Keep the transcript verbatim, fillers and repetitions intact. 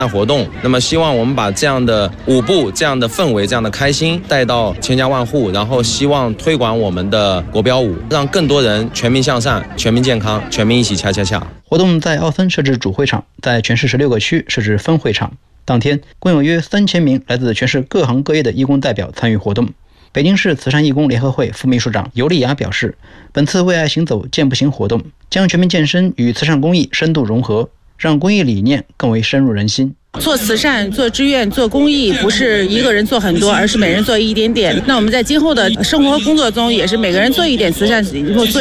活动。那么希望我们把这样的舞步、这样的氛围、这样的开心带到千家万户，然后希望推广我们的国标舞，让更多人全民向善、全民健康、全民一起恰恰恰。 活动在奥森设置主会场，在全市十六个区设置分会场。当天共有约三千名来自全市各行各业的义工代表参与活动。北京市慈善义工联合会副秘书长尤丽雅表示，本次为爱行走健步行活动将全民健身与慈善公益深度融合，让公益理念更为深入人心。 做慈善、做志愿、做公益，不是一个人做很多，而是每人做一点点。那我们在今后的生活工作中，也是每个人做一点慈善，以后做